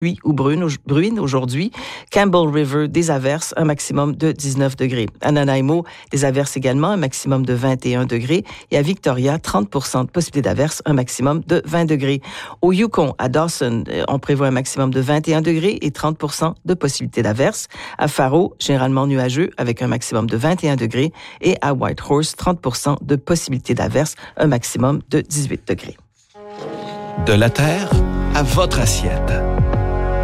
ou bruine aujourd'hui. Campbell River, des averses, un maximum de 19 degrés. À Nanaimo, des averses également, un maximum de 21 degrés. Et à Victoria, 30% de possibilité d'averses, un maximum de 20 degrés. Au Yukon, à Dawson, on prévoit un maximum de 21 degrés et 30% de possibilité d'averses. À Faro, généralement nuageux, avec un maximum de 21 degrés. Et à Whitehorse, 30% de possibilité d'averses, un maximum de 18 degrés. De la terre à votre assiette.